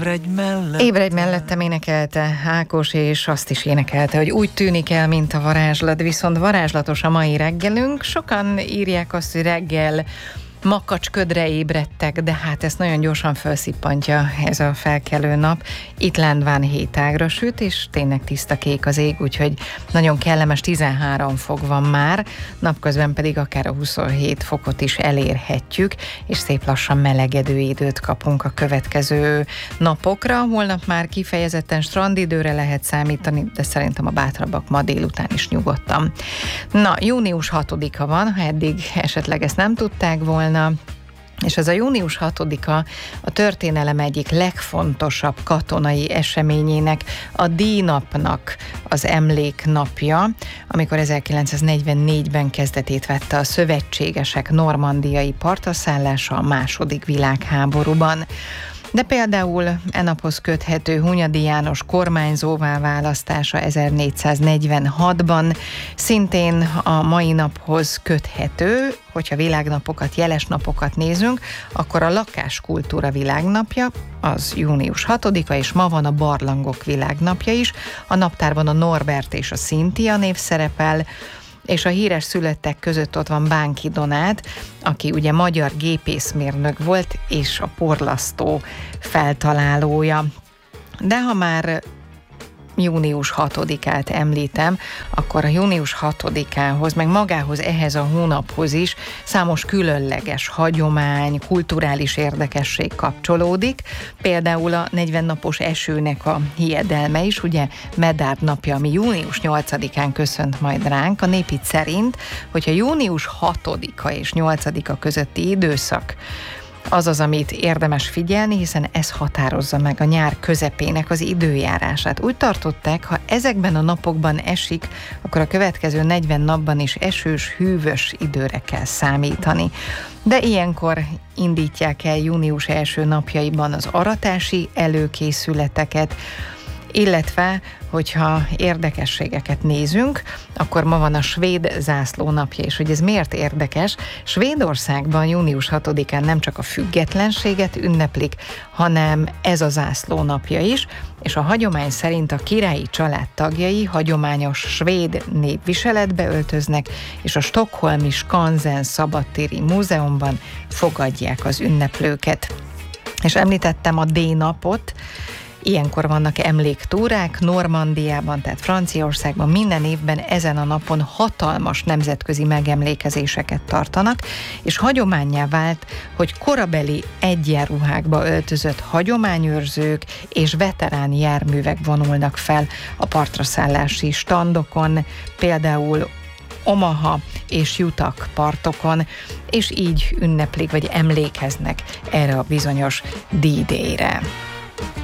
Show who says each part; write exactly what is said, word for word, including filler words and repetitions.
Speaker 1: Ébredj mellett.
Speaker 2: Ébredj mellettem énekelte Ákos, és azt is énekelte, hogy úgy tűnik el, mint a varázslat, viszont varázslatos a mai reggelünk. Sokan írják azt, hogy reggel makacsködre ébredtek, de hát ezt nagyon gyorsan felszippantja ez a felkelő nap. Itt lendván hétágra süt, és tényleg tiszta kék az ég, úgyhogy nagyon kellemes tizenhárom fok van már, napközben pedig akár a huszonhét fokot is elérhetjük, és szép lassan melegedő időt kapunk a következő napokra. Holnap már kifejezetten strandidőre lehet számítani, de szerintem a bátrabbak ma délután is nyugodtan. Na, június hatodika van, ha eddig esetleg ezt nem tudták volna, és ez a június hatodika a történelem egyik legfontosabb katonai eseményének, a díjnapnak az emléknapja, amikor ezerkilencszáznegyvennégyben kezdetét vette a szövetségesek normandiai partaszállása a második világháborúban. De például e naphoz köthető Hunyadi János kormányzóvá választása ezernégyszáznegyvenhatban szintén a mai naphoz köthető. Hogyha világnapokat, jeles napokat nézünk, akkor a lakáskultúra világnapja az június hatodika, és ma van a barlangok világnapja is. A naptárban a Norbert és a Cynthia név szerepel, és a híres szülöttek között ott van Bánki Donát, aki ugye magyar gépészmérnök volt, és a porlasztó feltalálója. De ha már június hatodikát említem, akkor a június hatodikához, meg magához, ehhez a hónaphoz is számos különleges hagyomány, kulturális érdekesség kapcsolódik. Például a negyven napos esőnek a hiedelme is, ugye Medárd napja, ami június nyolcadikán köszönt majd ránk. A népit szerint, hogyha június hatodika és nyolcadika közötti időszak az az, amit érdemes figyelni, hiszen ez határozza meg a nyár közepének az időjárását. Úgy tartották, ha ezekben a napokban esik, akkor a következő negyven napban is esős, hűvös időre kell számítani. De ilyenkor indítják el június első napjaiban az aratási előkészületeket, illetve, hogyha érdekességeket nézünk, akkor ma van a svéd zászló napja, és hogy ez miért érdekes? Svédországban június hatodikán nem csak a függetlenséget ünneplik, hanem ez a zászló napja is, és a hagyomány szerint a királyi család tagjai hagyományos svéd népviseletbe öltöznek, és a stockholmi Skansen szabadtéri múzeumban fogadják az ünneplőket. És említettem a D-napot. Ilyenkor vannak emléktúrák Normandiában, tehát Franciaországban minden évben ezen a napon hatalmas nemzetközi megemlékezéseket tartanak, és hagyománnyá vált, hogy korabeli egyenruhákba öltözött hagyományőrzők és veterán járművek vonulnak fel a partraszállási standokon, például Omaha és Utah partokon, és így ünneplik vagy emlékeznek erre a bizonyos D-Day-re.